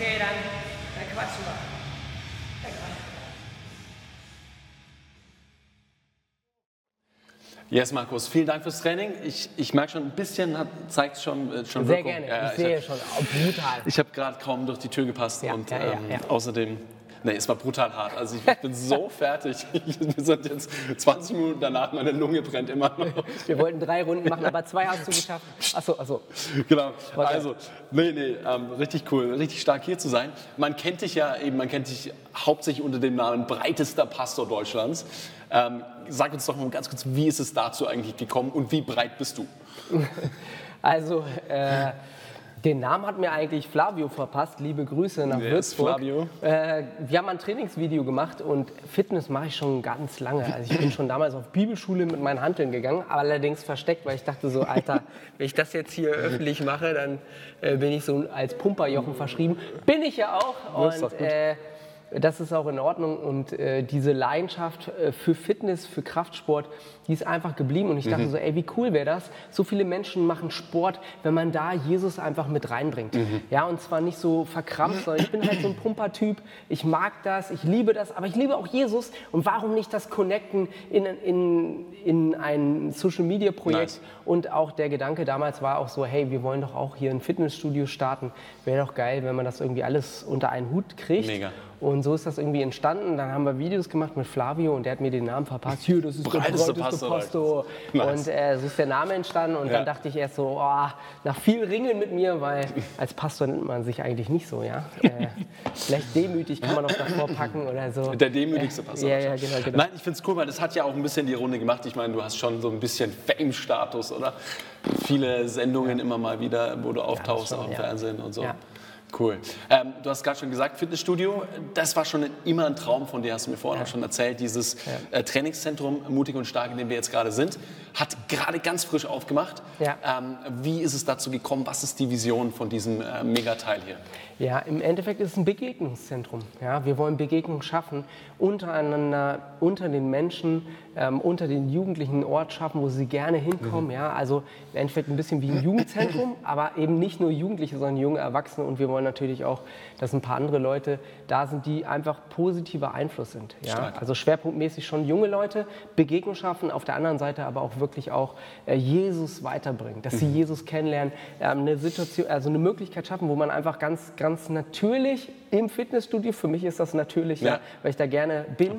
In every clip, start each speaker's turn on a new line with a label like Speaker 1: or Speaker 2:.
Speaker 1: Okay, dann quatschen wir.
Speaker 2: Yes, Markus, vielen Dank fürs Training. Ich merke schon, ein bisschen zeigt es schon
Speaker 1: Sehr
Speaker 2: Wirkung.
Speaker 1: gerne, ich sehe schon, brutal.
Speaker 2: Ich habe gerade kaum durch die Tür gepasst und außerdem, es war brutal hart. Also ich bin so fertig. Wir sind jetzt 20 Minuten danach, meine Lunge brennt immer noch.
Speaker 1: Wir wollten 3 Runden machen, aber 2 hast du geschafft. Achso.
Speaker 2: Genau, also, richtig cool, richtig stark hier zu sein. Man kennt dich hauptsächlich unter dem Namen breitester Pastor Deutschlands. Sag uns doch mal ganz kurz, wie ist es dazu eigentlich gekommen und wie breit bist du?
Speaker 1: Also, den Namen hat mir eigentlich Flavio verpasst. Liebe Grüße nach Würzburg.
Speaker 2: Flavio.
Speaker 1: Wir haben ein Trainingsvideo gemacht und Fitness mache ich schon ganz lange. Also ich bin schon damals auf Bibelschule mit meinen Hanteln gegangen, allerdings versteckt, weil ich dachte so, Alter, wenn ich das jetzt hier öffentlich mache, dann bin ich so als Pumperjochen verschrieben. Bin ich ja auch. Und das ist auch in Ordnung und diese Leidenschaft für Fitness, für Kraftsport, die ist einfach geblieben und ich dachte so, ey, wie cool wäre das? So viele Menschen machen Sport, wenn man da Jesus einfach mit reinbringt. Ja, und zwar nicht so verkrampft, sondern ich bin halt so ein Pumpertyp, ich mag das, ich liebe das, aber ich liebe auch Jesus und warum nicht das Connecten in ein Social-Media-Projekt? Nice. Und auch der Gedanke damals war auch so, hey, wir wollen doch auch hier ein Fitnessstudio starten, wäre doch geil, wenn man das irgendwie alles unter einen Hut kriegt.
Speaker 2: Mega.
Speaker 1: Und so ist das irgendwie entstanden. Dann haben wir Videos gemacht mit Flavio und der hat mir den Namen verpasst. Hier, das ist der breiteste Pastor. Nice. Und so ist der Name entstanden. Und dann dachte ich erst so, nach viel Ringen mit mir, weil als Pastor nennt man sich eigentlich nicht so, ja. Vielleicht demütig kann man noch davor packen oder so.
Speaker 2: Der demütigste Pastor.
Speaker 1: Ja, genau.
Speaker 2: Nein, ich finde es cool, weil das hat ja auch ein bisschen die Runde gemacht. Ich meine, du hast schon so ein bisschen Fame-Status, oder? Viele Sendungen immer mal wieder, wo du auftauchst auch im Fernsehen und so. Ja. Cool. Du hast gerade schon gesagt, Fitnessstudio, das war schon immer ein Traum von dir, hast du mir vorhin auch schon erzählt. Dieses Trainingszentrum Mutig und Stark, in dem wir jetzt gerade sind, hat gerade ganz frisch aufgemacht. Ja. Wie ist es dazu gekommen? Was ist die Vision von diesem Megateil hier?
Speaker 1: Ja, im Endeffekt ist es ein Begegnungszentrum. Ja, wir wollen Begegnung schaffen, untereinander, unter den Menschen, unter den Jugendlichen einen Ort schaffen, wo sie gerne hinkommen. Ja, also im Endeffekt ein bisschen wie ein Jugendzentrum, aber eben nicht nur Jugendliche, sondern junge Erwachsene. Und wir wollen natürlich auch, dass ein paar andere Leute da sind, die einfach positiver Einfluss sind. Ja? Also schwerpunktmäßig schon junge Leute, Begegnung schaffen, auf der anderen Seite aber auch wirklich auch Jesus weiterbringen, dass sie Jesus kennenlernen, eine Situation, also eine Möglichkeit schaffen, wo man einfach ganz natürlich im Fitnessstudio, für mich ist das natürlich, weil ich da gerne bin,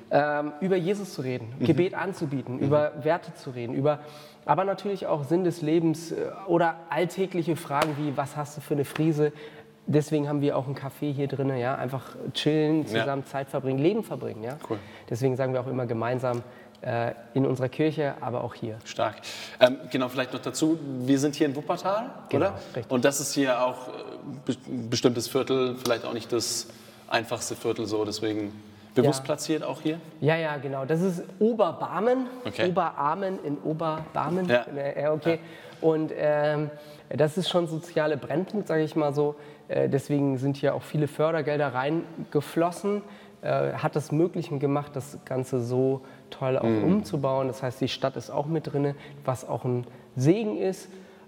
Speaker 1: über Jesus zu reden, Gebet anzubieten, über Werte zu reden, aber natürlich auch Sinn des Lebens oder alltägliche Fragen wie, was hast du für eine Frise? Deswegen haben wir auch ein Café hier drin, ja, einfach chillen, zusammen Zeit verbringen, Leben verbringen. Ja? Cool. Deswegen sagen wir auch immer gemeinsam in unserer Kirche, aber auch hier.
Speaker 2: Stark. Genau, vielleicht noch dazu, wir sind hier in Wuppertal,
Speaker 1: genau,
Speaker 2: oder?
Speaker 1: Richtig.
Speaker 2: Und das ist hier auch ein bestimmtes Viertel, vielleicht auch nicht das einfachste Viertel so, deswegen bewusst platziert auch hier?
Speaker 1: Ja, genau. Das ist Oberbarmen, Oberarmen in Oberbarmen. Okay. Und das ist schon soziale Brennpunkt, sage ich mal so. Deswegen sind hier auch viele Fördergelder reingeflossen. Hat es möglich gemacht, das Ganze so toll auch umzubauen. Das heißt, die Stadt ist auch mit drin, was auch ein Segen ist.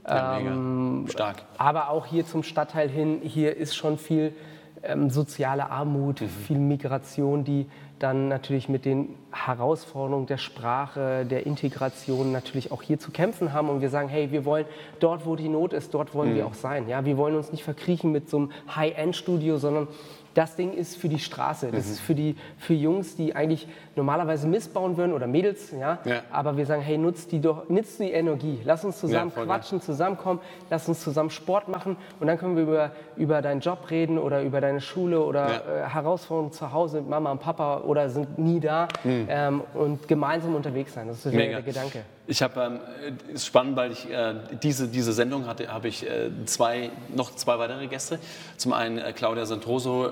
Speaker 2: Mega. Stark.
Speaker 1: Aber auch hier zum Stadtteil hin, hier ist schon viel soziale Armut, viel Migration, die dann natürlich mit den Herausforderungen der Sprache, der Integration natürlich auch hier zu kämpfen haben. Und wir sagen, hey, wir wollen dort, wo die Not ist, dort wollen wir auch sein. Ja? Wir wollen uns nicht verkriechen mit so einem High-End-Studio, sondern das Ding ist für die Straße. Das ist für Jungs, die eigentlich normalerweise Mist bauen würden oder Mädels. Ja? Aber wir sagen, hey, nutzt die Energie. Lass uns zusammen quatschen, zusammenkommen. Lass uns zusammen Sport machen. Und dann können wir über deinen Job reden oder über deine Schule oder Herausforderungen zu Hause mit Mama und Papa oder sind nie da und gemeinsam unterwegs sein. Das ist der Gedanke.
Speaker 2: Ich habe, ist spannend, weil ich diese Sendung habe ich noch zwei weitere Gäste. Zum einen Claudia Santoso,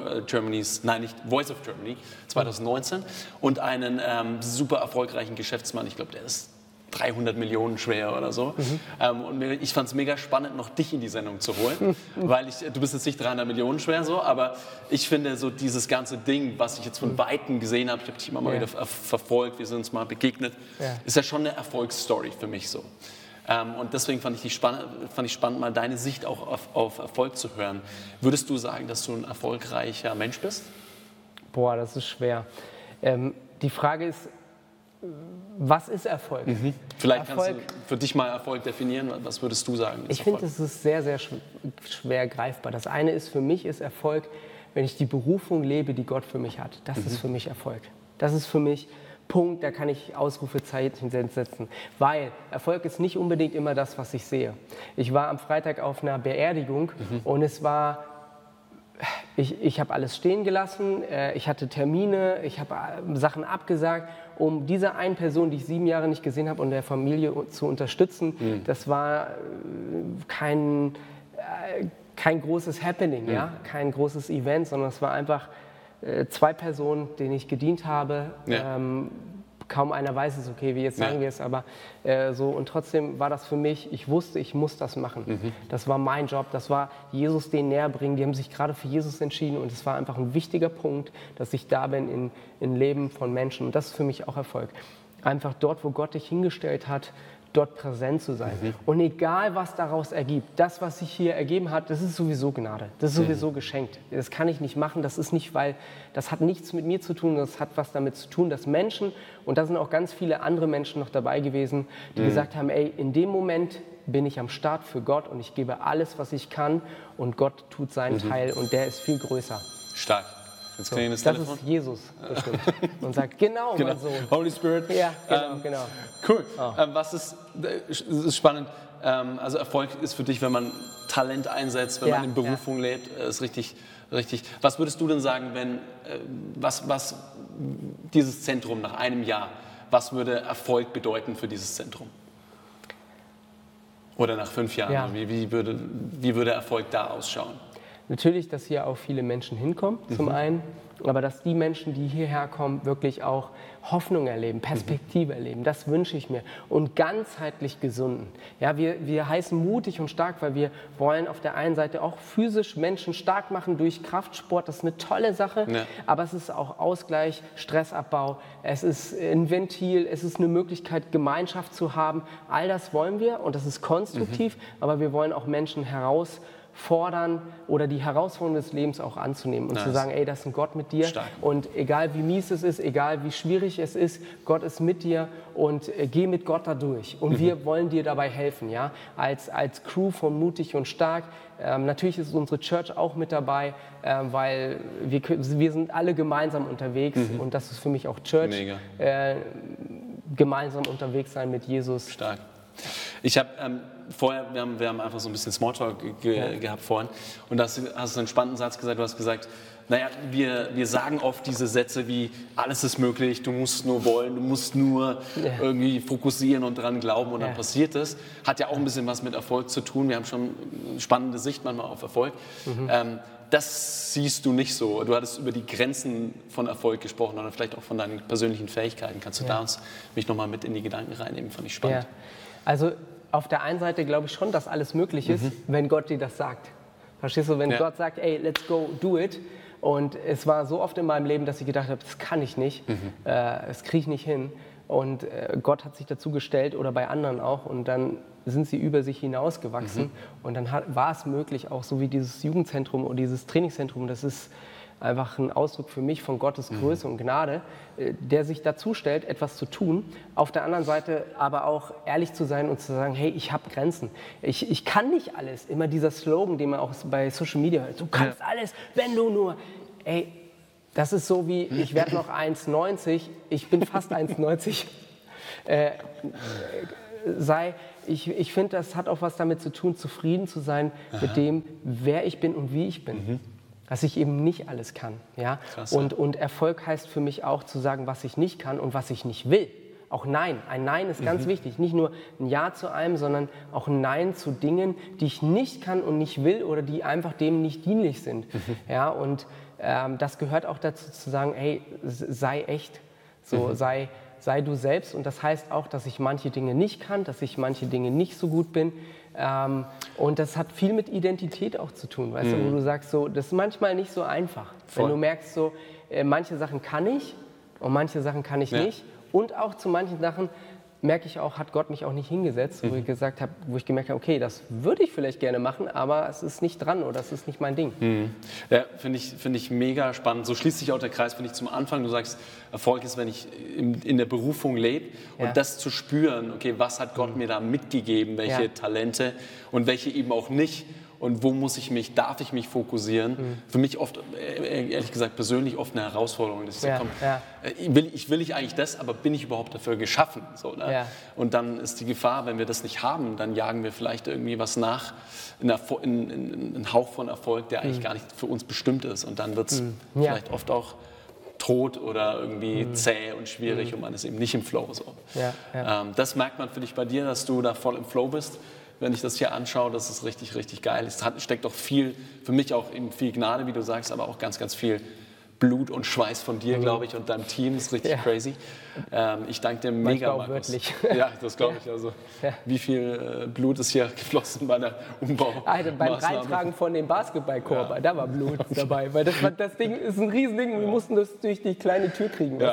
Speaker 2: Voice of Germany 2019 und einen super erfolgreichen Geschäftsmann, ich glaube, der ist 300 Millionen schwer oder so. Und ich fand es mega spannend, noch dich in die Sendung zu holen, weil du bist jetzt nicht 300 Millionen schwer so, aber ich finde so dieses ganze Ding, was ich jetzt von Weitem gesehen habe, ich habe dich immer mal wieder verfolgt, wir sind uns mal begegnet, ist ja schon eine Erfolgsstory für mich so. Und deswegen fand ich spannend, mal deine Sicht auch auf Erfolg zu hören. Würdest du sagen, dass du ein erfolgreicher Mensch bist?
Speaker 1: Boah, das ist schwer. Die Frage ist, was ist Erfolg?
Speaker 2: Vielleicht
Speaker 1: Erfolg,
Speaker 2: kannst du für dich mal Erfolg definieren. Was würdest du sagen?
Speaker 1: Ich finde, es ist sehr, sehr schwer greifbar. Das eine ist, für mich ist Erfolg, wenn ich die Berufung lebe, die Gott für mich hat. Das ist für mich Erfolg. Das ist für mich Punkt, da kann ich Ausrufezeichen setzen. Weil Erfolg ist nicht unbedingt immer das, was ich sehe. Ich war am Freitag auf einer Beerdigung und es war, ich habe alles stehen gelassen, ich hatte Termine, ich habe Sachen abgesagt, um diese eine Person, die ich 7 Jahre nicht gesehen habe, und der Familie zu unterstützen. Das war kein großes Happening, ja? Kein großes Event, sondern es war einfach 2 Personen, denen ich gedient habe.
Speaker 2: Ja.
Speaker 1: Kaum einer weiß es, okay, wie jetzt sagen wir es, aber so. Und trotzdem war das für mich, ich wusste, ich muss das machen. Das war mein Job, das war Jesus denen näher bringen. Die haben sich gerade für Jesus entschieden und es war einfach ein wichtiger Punkt, dass ich da bin im Leben von Menschen. Und das ist für mich auch Erfolg. Einfach dort, wo Gott dich hingestellt hat, dort präsent zu sein. Und egal, was daraus ergibt, das, was sich hier ergeben hat, das ist sowieso Gnade. Das ist sowieso geschenkt. Das kann ich nicht machen. Das ist nicht, weil das hat nichts mit mir zu tun. Das hat was damit zu tun, dass Menschen, und da sind auch ganz viele andere Menschen noch dabei gewesen, die gesagt haben, ey, in dem Moment bin ich am Start für Gott und ich gebe alles, was ich kann, und Gott tut seinen Teil und der ist viel größer.
Speaker 2: Stark. Jetzt
Speaker 1: So,
Speaker 2: das
Speaker 1: das
Speaker 2: Telefon.
Speaker 1: ist Jesus bestimmt und sagt, genau, mein Sohn.
Speaker 2: Holy Spirit.
Speaker 1: Ja, genau.
Speaker 2: Cool. Das ist spannend. Also Erfolg ist für dich, wenn man Talent einsetzt, wenn man in Berufung lebt, ist richtig. Was würdest du denn sagen, wenn was dieses Zentrum nach einem Jahr, was würde Erfolg bedeuten für dieses Zentrum? Oder nach 5 Jahren?
Speaker 1: Ja.
Speaker 2: Wie würde Erfolg da ausschauen?
Speaker 1: Natürlich, dass hier auch viele Menschen hinkommen, zum einen, aber dass die Menschen, die hierher kommen, wirklich auch Hoffnung erleben, Perspektive erleben. Das wünsche ich mir. Und ganzheitlich gesunden. Ja, wir heißen mutig und stark, weil wir wollen auf der einen Seite auch physisch Menschen stark machen durch Kraftsport. Das ist eine tolle Sache, aber es ist auch Ausgleich, Stressabbau, es ist ein Ventil, es ist eine Möglichkeit, Gemeinschaft zu haben. All das wollen wir und das ist konstruktiv, aber wir wollen auch Menschen herausfordern oder die Herausforderungen des Lebens auch anzunehmen und zu sagen, ey, das ist ein Gott mit dir.
Speaker 2: Stark.
Speaker 1: Und egal wie mies es ist, egal wie schwierig es ist, Gott ist mit dir und geh mit Gott da durch. Und wir wollen dir dabei helfen, ja, als Crew von Mutig und Stark. Natürlich ist unsere Church auch mit dabei, weil wir sind alle gemeinsam unterwegs und das ist für mich auch Church.
Speaker 2: Mega.
Speaker 1: Gemeinsam unterwegs sein mit Jesus.
Speaker 2: Stark. Ich habe wir haben einfach so ein bisschen Smalltalk gehabt vorhin und da hast du einen spannenden Satz gesagt. Du hast gesagt, naja, wir sagen oft diese Sätze wie, alles ist möglich, du musst nur wollen, du musst nur irgendwie fokussieren und dran glauben und dann passiert es. Hat ja auch ein bisschen was mit Erfolg zu tun. Wir haben schon eine spannende Sicht manchmal auf Erfolg. Das siehst du nicht so. Du hattest über die Grenzen von Erfolg gesprochen oder vielleicht auch von deinen persönlichen Fähigkeiten. Kannst du mich nochmal mit in die Gedanken reinnehmen? Fand ich spannend.
Speaker 1: Ja. Also auf der einen Seite glaube ich schon, dass alles möglich ist, wenn Gott dir das sagt. Verstehst du? Wenn Gott sagt, ey, let's go, do it. Und es war so oft in meinem Leben, dass ich gedacht habe, das kann ich nicht, das kriege ich nicht hin. Und Gott hat sich dazu gestellt oder bei anderen auch und dann sind sie über sich hinausgewachsen. Und dann war es möglich, auch so wie dieses Jugendzentrum oder dieses Trainingszentrum, das ist einfach ein Ausdruck für mich von Gottes Größe und Gnade, der sich dazu stellt, etwas zu tun. Auf der anderen Seite aber auch ehrlich zu sein und zu sagen, hey, ich habe Grenzen. Ich kann nicht alles. Immer dieser Slogan, den man auch bei Social Media hört. Du kannst alles, wenn du nur... Ey, das ist so wie, ich werde noch 1,90, ich bin fast 1,90. Ich finde, das hat auch was damit zu tun, zufrieden zu sein mit dem, wer ich bin und wie ich bin. Dass ich eben nicht alles kann. Ja?
Speaker 2: Krass,
Speaker 1: und Erfolg heißt für mich auch zu sagen, was ich nicht kann und was ich nicht will. Auch Nein. Ein Nein ist ganz wichtig. Nicht nur ein Ja zu einem, sondern auch ein Nein zu Dingen, die ich nicht kann und nicht will oder die einfach dem nicht dienlich sind. Ja? Und das gehört auch dazu zu sagen, hey, sei echt. So, sei du selbst. Und das heißt auch, dass ich manche Dinge nicht kann, dass ich manche Dinge nicht so gut bin. Und das hat viel mit Identität auch zu tun, weißt du, wo du sagst, so, das ist manchmal nicht so einfach. Wenn du merkst, so, manche Sachen kann ich und manche Sachen kann ich nicht. Und auch zu manchen Sachen merke ich auch, hat Gott mich auch nicht hingesetzt, wo ich gesagt habe, wo ich gemerkt habe, okay, das würde ich vielleicht gerne machen, aber es ist nicht dran oder es ist nicht mein Ding.
Speaker 2: Ja, finde ich mega spannend. So schließt sich auch der Kreis, finde ich, zum Anfang. Du sagst, Erfolg ist, wenn ich in der Berufung lebe und das zu spüren, okay, was hat Gott mir da mitgegeben, welche Talente und welche eben auch nicht. Und wo darf ich mich fokussieren? Für mich oft, ehrlich gesagt, persönlich oft eine Herausforderung. Dass ich sage, ich will eigentlich das, aber bin ich überhaupt dafür geschaffen? So, ne? Und dann ist die Gefahr, wenn wir das nicht haben, dann jagen wir vielleicht irgendwie was nach, einen Hauch von Erfolg, der eigentlich gar nicht für uns bestimmt ist. Und dann wird es vielleicht oft auch tot oder irgendwie zäh und schwierig und man ist eben nicht im Flow. So. Das merkt man, finde ich, bei dir, dass du da voll im Flow bist. Wenn ich das hier anschaue, das ist richtig, richtig geil. Es steckt auch viel, für mich auch eben viel Gnade, wie du sagst, aber auch ganz, ganz viel Blut und Schweiß von dir, glaube ich, und deinem Team. Das ist richtig crazy. Ich danke dir mega, Markus.
Speaker 1: Wirklich.
Speaker 2: Ja, das glaube ich. Also, wie viel Blut ist hier geflossen bei der Umbaumaßnahme?
Speaker 1: Alter, beim Reintragen von dem Basketballkorb, da war Blut dabei. Weil das Ding ist ein Riesending und wir mussten das durch die kleine Tür kriegen.